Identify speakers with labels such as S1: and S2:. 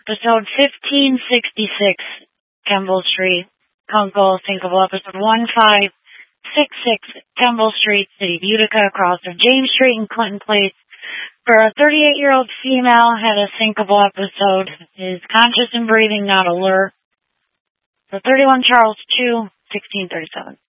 S1: Episode 1566, Kemble Street, Kunkel, Thinkable. Episode 1566, Kemble Street, City of Utica, across from James Street and Clinton Place. For a 38-year-old female, had a thinkable episode. Is conscious and breathing, not alert. For 31 Charles 2, 1637.